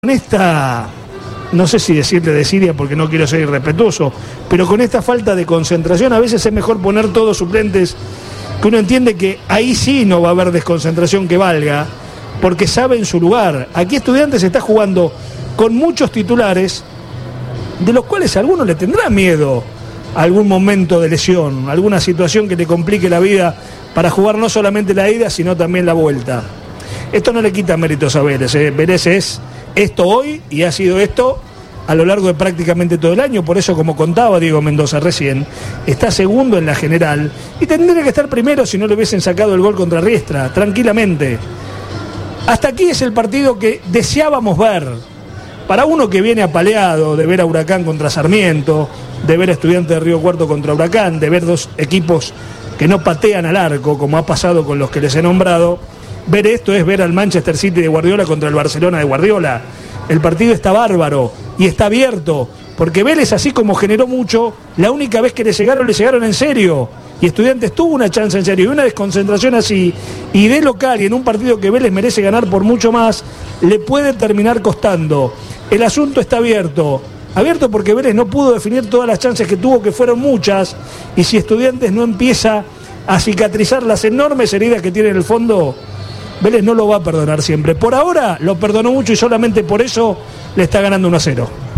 Con esta, no sé si decirle desidia porque no quiero ser irrespetuoso, pero con esta falta de concentración a veces es mejor poner todos suplentes, que uno entiende que ahí sí no va a haber desconcentración que valga, porque saben su lugar. Aquí Estudiantes está jugando con muchos titulares, de los cuales a algunos le tendrá miedo a algún momento de lesión, alguna situación que le complique la vida para jugar no solamente la ida, sino también la vuelta. Esto no le quita méritos a Vélez, Vélez es esto hoy y ha sido esto a lo largo de prácticamente todo el año. Por eso, como contaba Diego Mendoza recién, está segundo en la general y tendría que estar primero si no le hubiesen sacado el gol contra Riestra, tranquilamente. Hasta aquí es el partido que deseábamos ver. Para uno que viene apaleado de ver a Huracán contra Sarmiento, de ver a Estudiantes de Río Cuarto contra Huracán, de ver dos equipos que no patean al arco, como ha pasado con los que les he nombrado, ver esto es ver al Manchester City de Guardiola contra el Barcelona de Guardiola. El partido está bárbaro y está abierto, porque Vélez, así como generó mucho, la única vez que le llegaron en serio. Y Estudiantes tuvo una chance en serio, y una desconcentración así, y de local, y en un partido que Vélez merece ganar por mucho más, le puede terminar costando. El asunto está abierto porque Vélez no pudo definir todas las chances que tuvo, que fueron muchas, y si Estudiantes no empieza a cicatrizar las enormes heridas que tiene en el fondo, Vélez no lo va a perdonar siempre. Por ahora lo perdonó mucho y solamente por eso le está ganando 1-0.